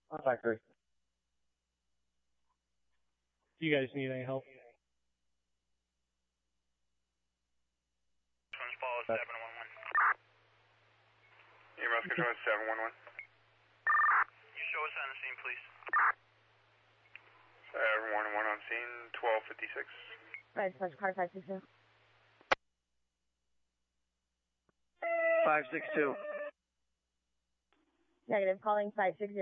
Factory. Do you guys need any help? Follow 711. EMS control 711. You show us on the scene, please. 711 on scene, 1256. Right, touch car 560. 562. Negative, calling 560.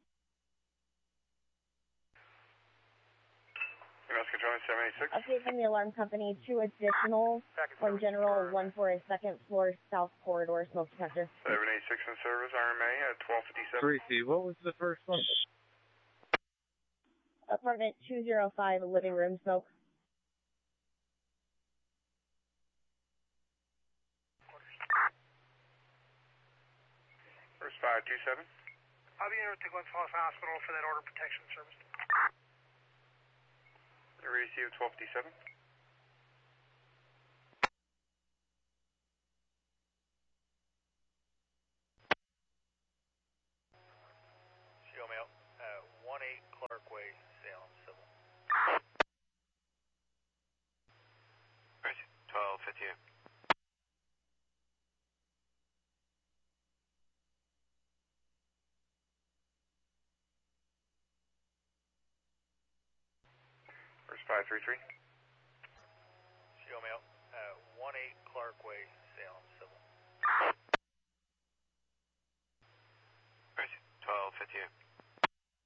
EMS control 786. Update from the alarm company, 2 additional from General, 1 for a second floor south corridor smoke detector. 786 in service, RMA at 1257. 3C, what was the first one? Apartment 205, living room smoke. First 527. I'll be in with the Glen Falls Hospital for that order protection service. Receive 1257. Show me out. 18 Clark Way, Salem, Civil. 1258. First 533. Show me out. 18 Clark Way, Salem, Civil. 1258.